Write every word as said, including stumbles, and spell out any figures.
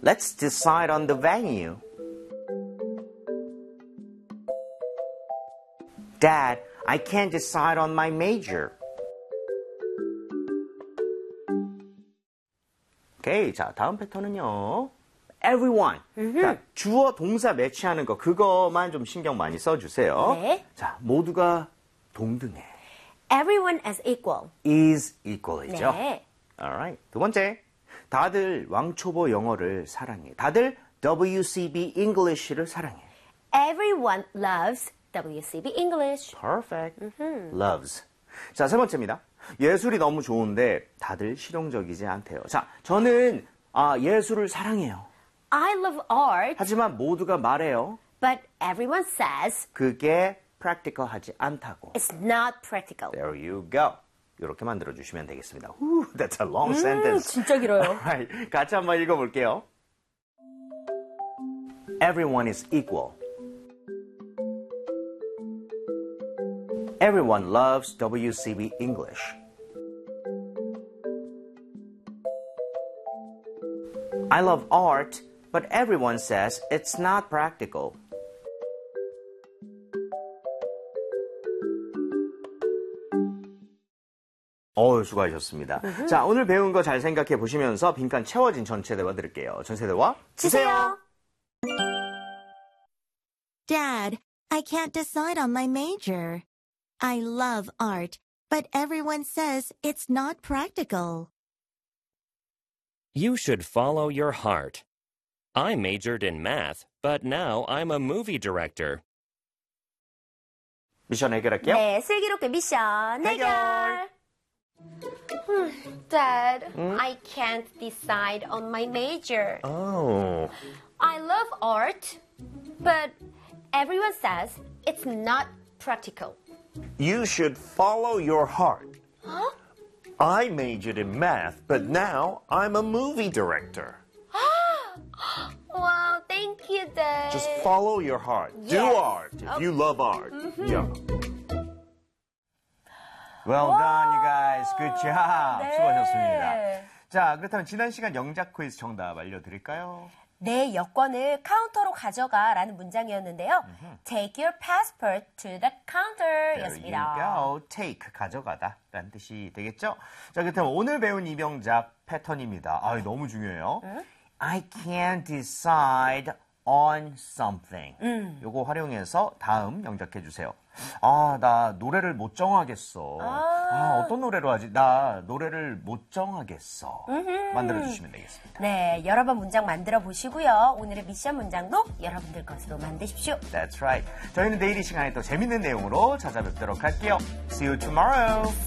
Let's decide on the venue. Dad, I can't decide on my major. 오케이, 자, 다음 패턴은요. Everyone. 자, 주어 동사 매치하는 거 그거만 좀 신경 많이 써주세요. 네. 자, 모두가 동등해. Everyone is equal. is equal이죠. 네. Alright. 두 번째. 다들 왕초보 영어를 사랑해. 다들 W C B English를 사랑해. Everyone loves W C B English. Perfect. Loves. 자, 세 번째입니다. 예술이 너무 좋은데 다들 실용적이지 않대요. 자, 저는 아, 예술을 사랑해요. I love art, 하지만 모두가 말해요. but everyone says 그게 practical하지 않다고. it's not practical. There you go. 이렇게 만들어주시면 되겠습니다. Whew, that's a long sentence. 진짜 길어요. Alright, 같이 한번 읽어볼게요. Everyone is equal. Everyone loves W C B English. I love art, but everyone says it's not practical. 어우, 수고하셨습니다. 자, 오늘 배운 거 잘 생각해 보시면서 빈칸 채워진 전체 대화 들을게요. 전체 대화 주세요. Dad, I can't decide on my major. I love art, but everyone says it's not practical. You should follow your heart. I majored in math, but now I'm a movie director. 미션 해결할게요. 네, 슬기롭게 미션 해결. 해결. Dad, I can't decide on my major. Oh. I love art, but everyone says it's not practical. You should follow your heart. Huh? I majored in math, but now I'm a movie director. Wow, thank you, Dad. Just follow your heart. Do Yes. art if you love art. Yeah. Well done, you guys. Good job. 네. 수고하셨습니다. 자, 그렇다면 지난 시간 영작 퀴즈 정답 알려드릴까요? 내 여권을 카운터로 가져가 라는 문장이었는데요. Take your passport to the counter There 였습니다. you go. Take, 가져가다 라는 뜻이 되겠죠? 자, 그렇다면 오늘 배운 이병작 패턴입니다. 아, 너무 중요해요. 응? I can't decide on something. 음. 요거 활용해서 다음 영작해 주세요. 아, 나 노래를 못 정하겠어. 아, 아, 어떤 노래로 하지? 나 노래를 못 정하겠어. 만들어 주시면 되겠습니다. 네, 여러 번 문장 만들어 보시고요. 오늘의 미션 문장도 여러분들 것으로 만드십시오. That's right. 저희는 내일 이 시간에 또 재밌는 내용으로 찾아뵙도록 할게요. See you tomorrow.